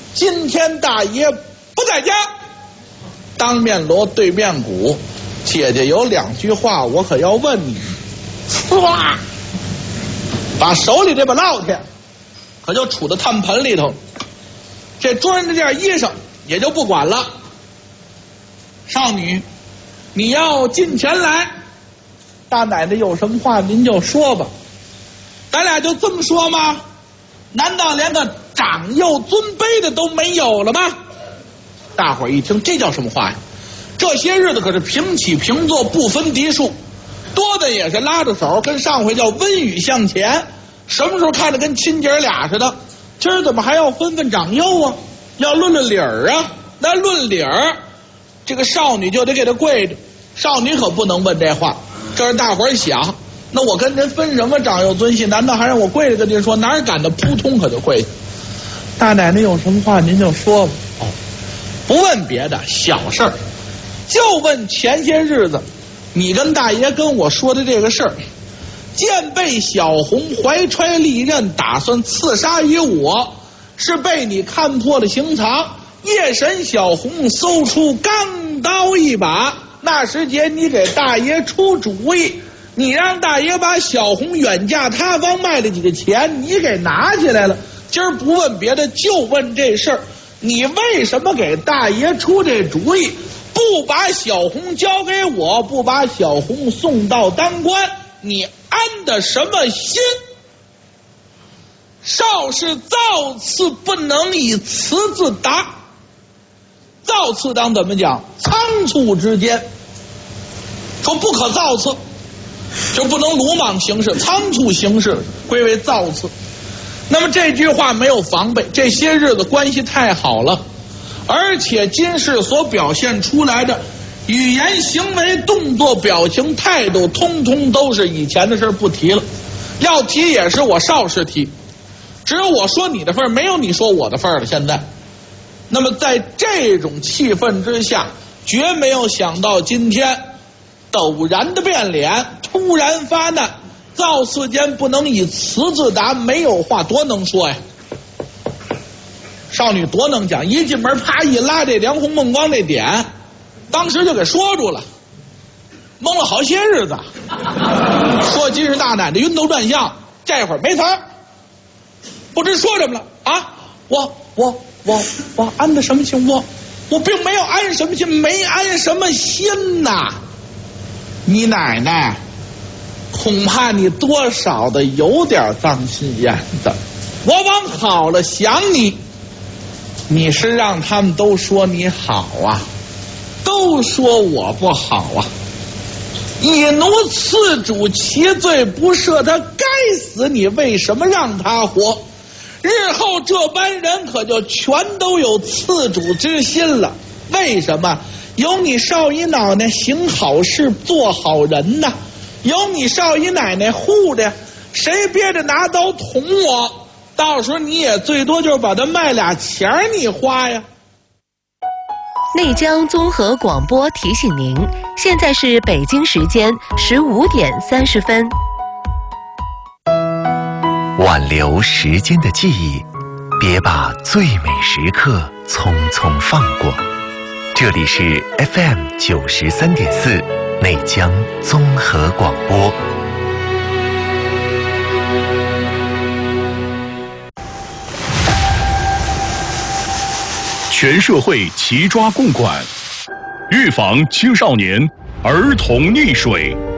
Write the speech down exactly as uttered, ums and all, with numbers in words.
今天大爷不在家。当面锣对面鼓，姐姐有两句话我可要问你。唰，把手里这把烙铁可就杵到炭盆里头，这桌上这件衣裳也就不管了。少女，你要进前来，大奶奶有什么话您就说吧。咱俩就这么说吗？难道连个长幼尊卑的都没有了吗？大伙儿一听，这叫什么话呀？这些日子可是平起平坐，不分嫡庶，多的也是拉着手，跟上回叫温语向前。什么时候看着跟亲姐俩似的？今儿怎么还要分分长幼啊？要论论理儿啊？那论理儿，这个少女就得给她跪着。少女可不能问这话，这是大伙儿想。那我跟您分什么长幼尊卑？难道还让我跪着跟您说？哪儿敢的扑通可就跪下。大奶奶有什么话您就说吧。哦，不问别的小事儿，就问前些日子你跟大爷跟我说的这个事儿。见被小红怀揣利刃，打算刺杀于我，是被你看破了行藏。夜神小红搜出钢刀一把，那时节你给大爷出主意，你让大爷把小红远嫁他方卖了几个钱，你给拿起来了。今儿不问别的，就问这事儿，你为什么给大爷出这主意，不把小红交给我，不把小红送到当官？你安的什么心？少氏造次不能以词字答。造次当怎么讲？仓促之间，说不可造次，就不能鲁莽行事，仓促行事归为造次。那么这句话没有防备，这些日子关系太好了，而且今世所表现出来的语言行为动作表情态度通通都是以前的事，不提了。要提也是我少氏提，只有我说你的份儿，没有你说我的份儿了。现在那么在这种气氛之下，绝没有想到今天陡然的变脸，突然发难，造次间不能以词字答，没有话多能说呀。少女多能讲，一进门啪一拉这梁红孟光这点，当时就给说住了，蒙了好些日子。说今日大奶奶晕头转向，这会儿没词儿，不知说什么了啊！我我我我安的什么心？我我并没有安什么心，没安什么心呐！你奶奶恐怕你多少的有点脏心眼子。我往好了想你，你是让他们都说你好啊，都说我不好啊。以奴刺主，其罪不赦，他该死，你为什么让他活？日后这班人可就全都有刺主之心了。为什么？有你少姨奶奶行好事做好人呐，有你少姨奶奶护着，谁憋着拿刀捅我，到时候你也最多就是把它卖俩钱你花呀。 内江综合广播提醒您，现在是北京时间十五点三十分。 挽留时间的记忆，别把最美时刻匆匆放过。这里是 F M 九十三点四内江综合广播。 全社会齐抓共管，预防青少年儿童溺水。